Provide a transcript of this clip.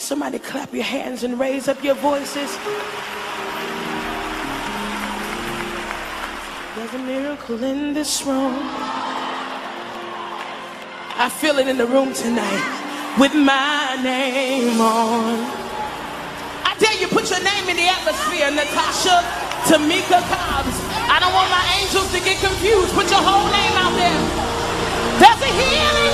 Somebody clap your hands and raise up your voices. There's a miracle in this room. I feel it in the room tonight with my name on. I dare you, put your name in the atmosphere. Natasha Tamika Cobbs. I don't want my angels to get confused. Put your whole name out there. There's a healing